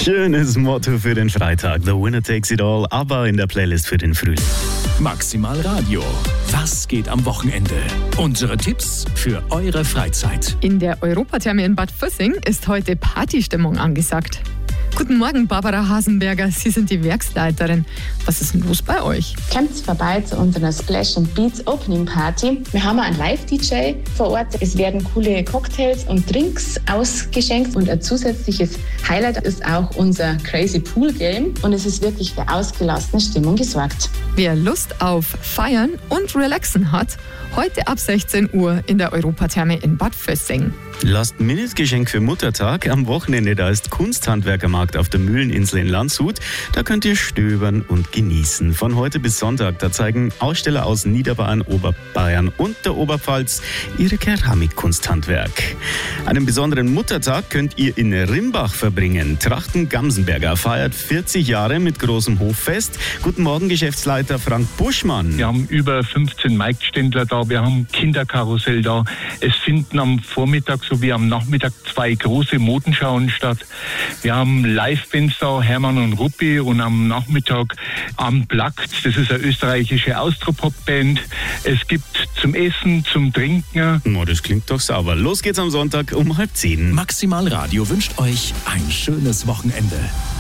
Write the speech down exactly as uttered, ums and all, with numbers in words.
Schönes Motto für den Freitag. The winner takes it all, aber in der Playlist für den Frühling. Maximal Radio. Was geht am Wochenende? Unsere Tipps für eure Freizeit. In der Europatherme in Bad Füssing ist heute Partystimmung angesagt. Guten Morgen, Barbara Hasenberger. Sie sind die Werksleiterin. Was ist denn los bei euch? Kommt vorbei zu unserer Splash and Beats Opening Party. Wir haben einen Live-D J vor Ort. Es werden coole Cocktails und Drinks ausgeschenkt. Und ein zusätzliches Highlight ist auch unser Crazy Pool Game. Und es ist wirklich für ausgelassene Stimmung gesorgt. Wer Lust auf Feiern und Relaxen hat, heute ab sechzehn Uhr in der Europatherme in Bad Füssing. Last-Minute-Geschenk für Muttertag. Am Wochenende, da ist Kunsthandwerkermarkt auf der Mühleninsel in Landshut. Da könnt ihr stöbern und genießen. Von heute bis Sonntag, da zeigen Aussteller aus Niederbayern, Oberbayern und der Oberpfalz ihre Keramikkunsthandwerk. Einen besonderen Muttertag könnt ihr in Rimbach verbringen. Trachten-Gamsenberger feiert vierzig Jahre mit großem Hoffest. Guten Morgen, Geschäftsleiter Frank Buschmann. Wir haben über fünfzehn Marktständler da, wir haben Kinderkarussell da. Es finden am Vormittag sowie am Nachmittag zwei große Modenschauen statt. Wir haben Live-Bands da, Hermann und Ruppi, und am Nachmittag Unplugged, das ist eine österreichische Austropop-Band. Es gibt zum Essen, zum Trinken. Oh, das klingt doch sauber. Los geht's am Sonntag um halb zehn. Maximal Radio wünscht euch ein schönes Wochenende.